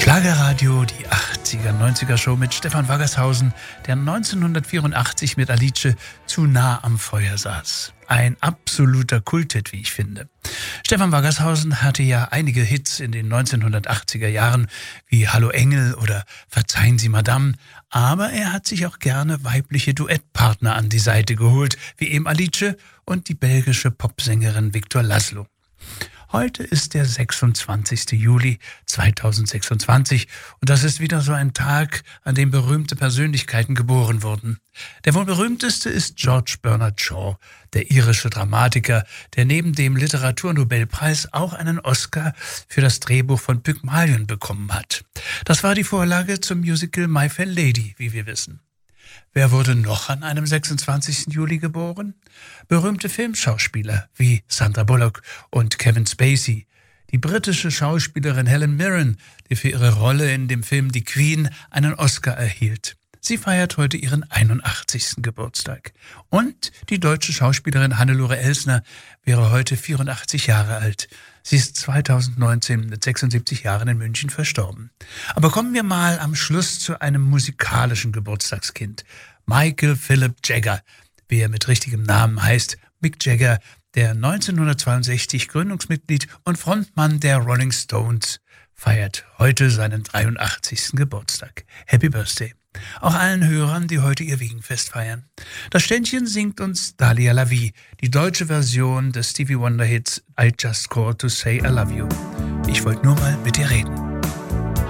Schlagerradio, die 80er, 90er Show mit Stefan Waggershausen, der 1984 mit Alice zu nah am Feuer saß. Ein absoluter Kulthit, wie ich finde. Stefan Waggershausen hatte ja einige Hits in den 1980er Jahren, wie Hallo Engel oder Verzeihen Sie Madame, aber er hat sich auch gerne weibliche Duettpartner an die Seite geholt, wie eben Alice und die belgische Popsängerin Victor Laszlo. Heute ist der 26. Juli 2026 und das ist wieder so ein Tag, an dem berühmte Persönlichkeiten geboren wurden. Der wohl berühmteste ist George Bernard Shaw, der irische Dramatiker, der neben dem Literaturnobelpreis auch einen Oscar für das Drehbuch von Pygmalion bekommen hat. Das war die Vorlage zum Musical My Fair Lady, wie wir wissen. Wer wurde noch an einem 26. Juli geboren? Berühmte Filmschauspieler wie Sandra Bullock und Kevin Spacey. Die britische Schauspielerin Helen Mirren, die für ihre Rolle in dem Film Die Queen einen Oscar erhielt. Sie feiert heute ihren 81. Geburtstag. Und die deutsche Schauspielerin Hannelore Elsner wäre heute 84 Jahre alt. Sie ist 2019 mit 76 Jahren in München verstorben. Aber kommen wir mal am Schluss zu einem musikalischen Geburtstagskind. Michael Philip Jagger, wie er mit richtigem Namen heißt, Mick Jagger, der 1962 Gründungsmitglied und Frontmann der Rolling Stones, feiert heute seinen 83. Geburtstag. Happy Birthday. Auch allen Hörern, die heute ihr Wiegenfest feiern. Das Ständchen singt uns Dalia Lavi, die deutsche Version des Stevie Wonder Hits I Just Called to Say I Love You. Ich wollte nur mal mit dir reden.